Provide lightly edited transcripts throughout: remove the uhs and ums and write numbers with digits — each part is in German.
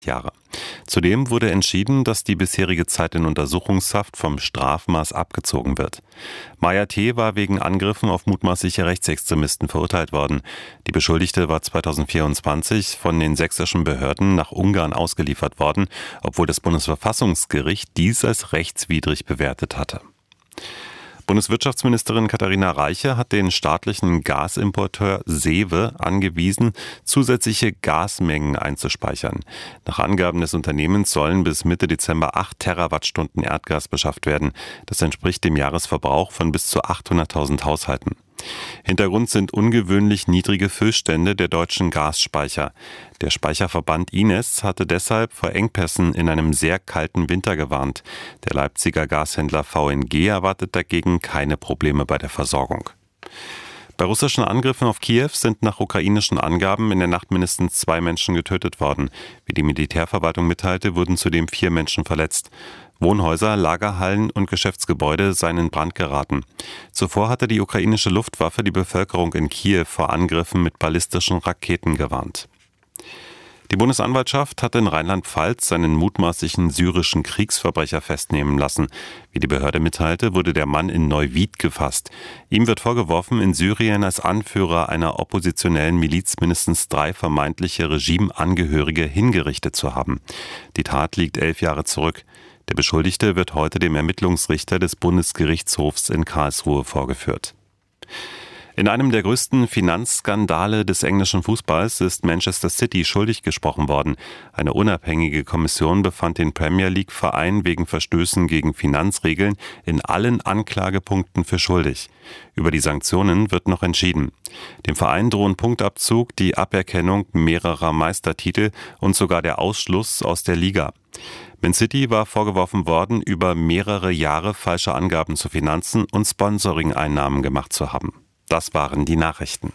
Jahre. Zudem wurde entschieden, dass die bisherige Zeit in Untersuchungshaft vom Strafmaß abgezogen wird. Maja T. war wegen Angriffen auf mutmaßliche Rechtsextremisten verurteilt worden. Die Beschuldigte war 2024 von den sächsischen Behörden nach Ungarn ausgeliefert worden, obwohl das Bundesverfassungsgericht dies als rechtswidrig bewertet hatte. Bundeswirtschaftsministerin Katharina Reiche hat den staatlichen Gasimporteur Sewe angewiesen, zusätzliche Gasmengen einzuspeichern. Nach Angaben des Unternehmens sollen bis Mitte Dezember 8 Terawattstunden Erdgas beschafft werden. Das entspricht dem Jahresverbrauch von bis zu 800.000 Haushalten. Hintergrund sind ungewöhnlich niedrige Füllstände der deutschen Gasspeicher. Der Speicherverband Ines hatte deshalb vor Engpässen in einem sehr kalten Winter gewarnt. Der Leipziger Gashändler VNG erwartet dagegen keine Probleme bei der Versorgung. Bei russischen Angriffen auf Kiew sind nach ukrainischen Angaben in der Nacht mindestens 2 Menschen getötet worden. Wie die Militärverwaltung mitteilte, wurden zudem 4 Menschen verletzt. Wohnhäuser, Lagerhallen und Geschäftsgebäude seien in Brand geraten. Zuvor hatte die ukrainische Luftwaffe die Bevölkerung in Kiew vor Angriffen mit ballistischen Raketen gewarnt. Die Bundesanwaltschaft hat in Rheinland-Pfalz einen mutmaßlichen syrischen Kriegsverbrecher festnehmen lassen. Wie die Behörde mitteilte, wurde der Mann in Neuwied gefasst. Ihm wird vorgeworfen, in Syrien als Anführer einer oppositionellen Miliz mindestens 3 vermeintliche Regimeangehörige hingerichtet zu haben. Die Tat liegt 11 Jahre zurück. Der Beschuldigte wird heute dem Ermittlungsrichter des Bundesgerichtshofs in Karlsruhe vorgeführt. In einem der größten Finanzskandale des englischen Fußballs ist Manchester City schuldig gesprochen worden. Eine unabhängige Kommission befand den Premier League-Verein wegen Verstößen gegen Finanzregeln in allen Anklagepunkten für schuldig. Über die Sanktionen wird noch entschieden. Dem Verein drohen Punktabzug, die Aberkennung mehrerer Meistertitel und sogar der Ausschluss aus der Liga. Man City war vorgeworfen worden, über mehrere Jahre falsche Angaben zu Finanzen und Sponsoring-Einnahmen gemacht zu haben. Das waren die Nachrichten.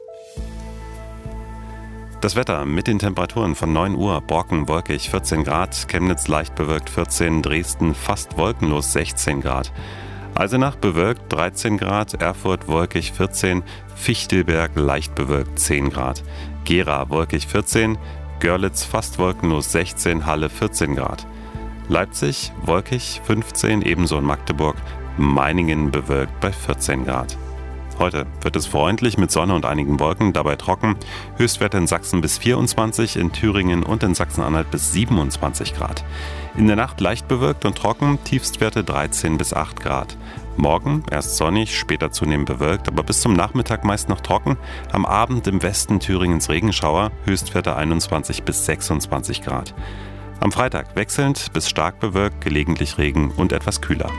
Das Wetter mit den Temperaturen von 9 Uhr, Borken wolkig 14 Grad, Chemnitz leicht bewölkt 14, Dresden fast wolkenlos 16 Grad. Eisenach bewölkt 13 Grad, Erfurt wolkig 14, Fichtelberg leicht bewölkt 10 Grad. Gera wolkig 14, Görlitz fast wolkenlos 16, Halle 14 Grad. Leipzig wolkig 15, ebenso in Magdeburg, Meiningen bewölkt bei 14 Grad. Heute wird es freundlich mit Sonne und einigen Wolken, dabei trocken. Höchstwerte in Sachsen bis 24, in Thüringen und in Sachsen-Anhalt bis 27 Grad. In der Nacht leicht bewölkt und trocken, Tiefstwerte 13 bis 8 Grad. Morgen erst sonnig, später zunehmend bewölkt, aber bis zum Nachmittag meist noch trocken. Am Abend im Westen Thüringens Regenschauer, Höchstwerte 21 bis 26 Grad. Am Freitag wechselnd bis stark bewölkt, gelegentlich Regen und etwas kühler.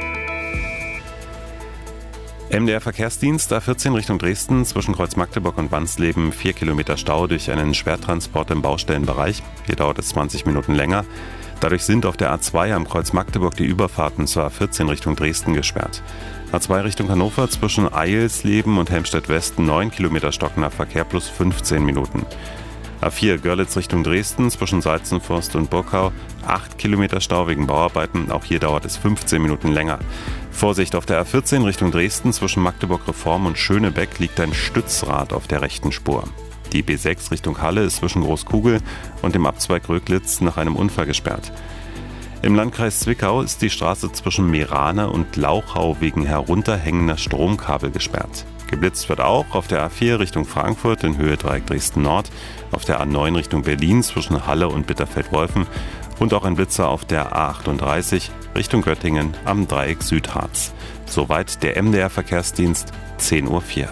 MDR Verkehrsdienst A14 Richtung Dresden zwischen Kreuz Magdeburg und Wansleben 4 Kilometer Stau durch einen Schwertransport im Baustellenbereich. Hier dauert es 20 Minuten länger. Dadurch sind auf der A2 am Kreuz Magdeburg die Überfahrten zur A14 Richtung Dresden gesperrt. A2 Richtung Hannover zwischen Eilsleben und Helmstedt-West 9 Kilometer stockender Verkehr plus 15 Minuten. A4 Görlitz Richtung Dresden zwischen Salzenforst und Burkau 8 Kilometer Stau wegen Bauarbeiten. Auch hier dauert es 15 Minuten länger. Vorsicht, auf der A14 Richtung Dresden zwischen Magdeburg Reform und Schönebeck liegt ein Stützrad auf der rechten Spur. Die B6 Richtung Halle ist zwischen Großkugel und dem Abzweig Röglitz nach einem Unfall gesperrt. Im Landkreis Zwickau ist die Straße zwischen Meerane und Lauchau wegen herunterhängender Stromkabel gesperrt. Geblitzt wird auch auf der A4 Richtung Frankfurt in Höhe Dreieck Dresden Nord, auf der A9 Richtung Berlin zwischen Halle und Bitterfeld-Wolfen und auch ein Blitzer auf der A38 Richtung Göttingen am Dreieck Südharz. Soweit der MDR Verkehrsdienst, 10:04 Uhr.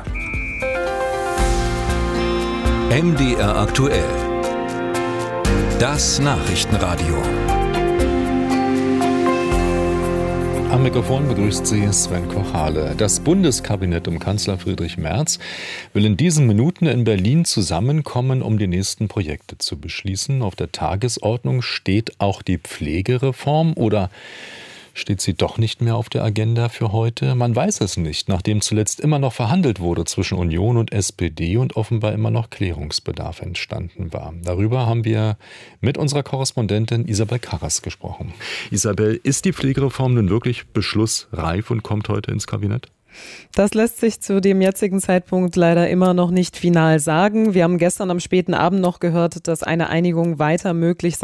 MDR aktuell. Das Nachrichtenradio. Am Mikrofon begrüßt Sie Sven Kochale. Das Bundeskabinett um Kanzler Friedrich Merz will in diesen Minuten in Berlin zusammenkommen, um die nächsten Projekte zu beschließen. Auf der Tagesordnung steht auch die Pflegereform, oder steht sie doch nicht mehr auf der Agenda für heute? Man weiß es nicht, nachdem zuletzt immer noch verhandelt wurde zwischen Union und SPD und offenbar immer noch Klärungsbedarf entstanden war. Darüber haben wir mit unserer Korrespondentin Isabel Karras gesprochen. Isabel, ist die Pflegereform nun wirklich beschlussreif und kommt heute ins Kabinett? Das lässt sich zu dem jetzigen Zeitpunkt leider immer noch nicht final sagen. Wir haben gestern am späten Abend noch gehört, dass eine Einigung weiter möglich sei.